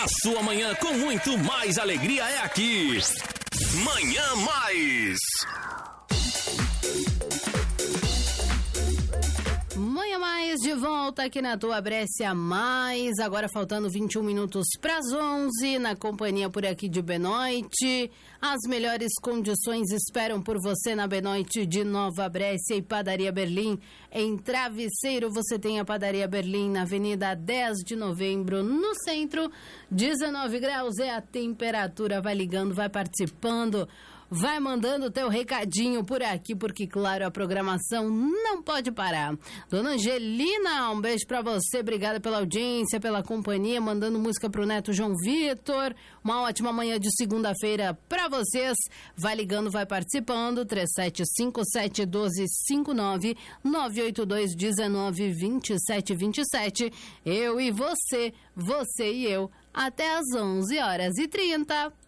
A sua manhã com muito mais alegria é aqui. Manhã Mais. Manhã Mais de volta aqui na tua Brécia Mais, agora faltando 21 minutos para as 11, na companhia por aqui de Benoite. As melhores condições esperam por você na Benoite de Nova Brécia e Padaria Berlim. Em Travesseiro você tem a Padaria Berlim na Avenida 10 de Novembro, no centro. 19 graus é a temperatura, vai ligando, vai participando. Vai mandando o teu recadinho por aqui, porque, claro, a programação não pode parar. Dona Angelina, um beijo pra você, obrigada pela audiência, pela companhia, mandando música pro neto João Vitor. Uma ótima manhã de segunda-feira pra vocês. Vai ligando, vai participando, 37571259, 982192727. Eu e você, você e eu, até às 11h30.